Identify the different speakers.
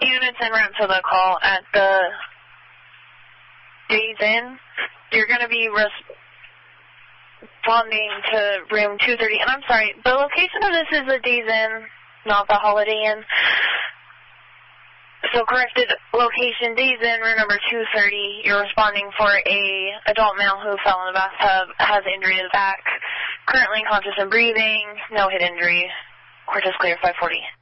Speaker 1: Units en route to the call at the Days Inn. You're going to be responding to room 230. And I'm sorry, the location of this is the Days Inn, not the Holiday Inn. So corrected location, Days Inn, room number 230. You're responding for a adult male who fell in the bathtub, has injury to the back, currently conscious and breathing, no head injury. Court is clear, 540.